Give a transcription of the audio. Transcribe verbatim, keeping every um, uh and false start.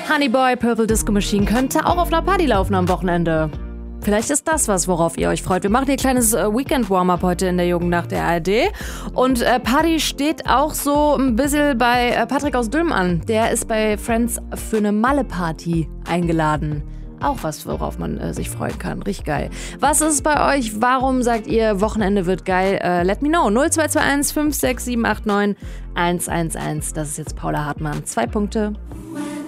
Honeyboy, Purple Disco Machine könnte auch auf einer Party laufen am Wochenende. Vielleicht ist das was, worauf ihr euch freut. Wir machen hier ein kleines äh, Weekend-Warm-Up heute in der Jugendnacht der A R D. Und äh, Party steht auch so ein bisschen bei äh, Patrick aus Dülmen an. Der ist bei Friends für eine Malle-Party eingeladen. Auch was, worauf man äh, sich freuen kann. Richtig geil. Was ist bei euch? Warum sagt ihr, Wochenende wird geil? Äh, let me know. null zwei zwei eins fünf sechs sieben acht neun eins eins eins. Das ist jetzt Paula Hartmann. Zwei Punkte.